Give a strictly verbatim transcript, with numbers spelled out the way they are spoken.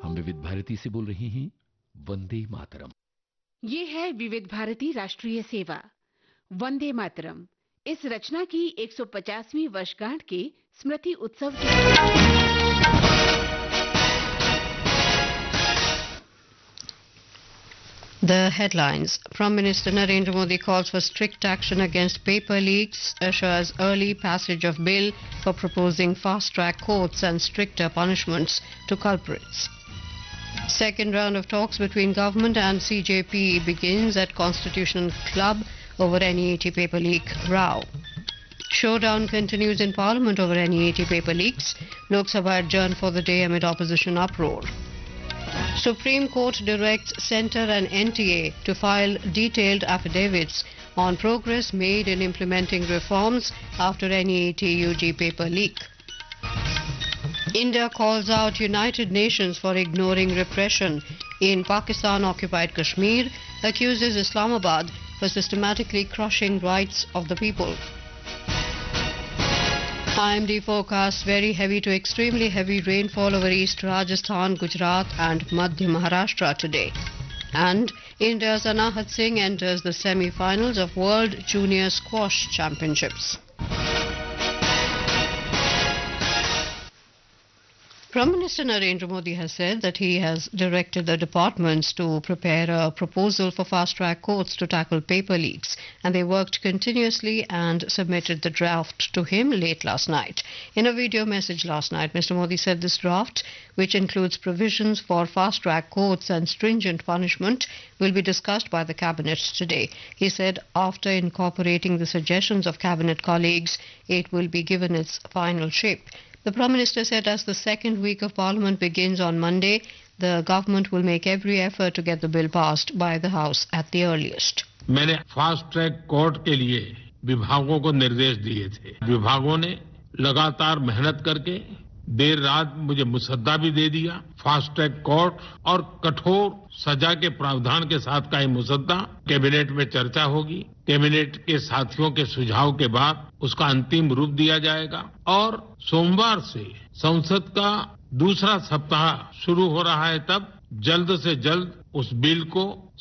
हम विविध भारती से बोल रहे हैं वंदे मातरम। ये है विविध भारती राष्ट्रीय सेवा वंदे मातरम। इस रचना की एक सौ पचासवीं वर्षगांठ के स्मृति उत्सव के The headlines. Prime Minister Narendra Modi calls for strict action against paper leaks, assures early passage of bill for proposing fast-track courts and stricter punishments to culprits. Second round of talks between government and C J P begins at Constitutional Club over N E A T paper leak row. Showdown continues in Parliament over N E A T paper leaks. Lok Sabha adjourned for the day amid opposition uproar. Supreme Court directs Centre and N T A to file detailed affidavits on progress made in implementing reforms after N E A T U G paper leak. India calls out United Nations for ignoring repression in Pakistan-occupied Kashmir, accuses Islamabad for systematically crushing rights of the people. I M D forecasts very heavy to extremely heavy rainfall over East Rajasthan, Gujarat and Madhya Maharashtra today. And India's Anahat Singh enters the semi-finals of World Junior Squash Championships. Prime Minister Narendra Modi has said that he has directed the departments to prepare a proposal for fast-track courts to tackle paper leaks, and they worked continuously and submitted the draft to him late last night. In a video message last night, Mister Modi said this draft, which includes provisions for fast-track courts and stringent punishment, will be discussed by the Cabinet today. He said after incorporating the suggestions of Cabinet colleagues, it will be given its final shape. The Prime Minister said as the second week of Parliament begins on Monday, the government will make every effort to get the bill passed by the House at the earliest. मैंने fast track court के लिए विभागों को निर्देश दिए थे। विभागों ने लगातार मेहनत करके देर रात मुझे मुसद्दा भी दे दिया। फास्ट ट्रैक कोर्ट और कठोर सजा के प्रावधान के साथ का ये मुसद्दा कैबिनेट में चर्चा होगी। कैबिनेट के साथियों के सुझाव के बाद उसका अंतिम रूप दिया जाएगा और सोमवार से संसद का दूसरा सप्ताह शुरू हो रहा है, तब जल्द से जल्द उस बिल को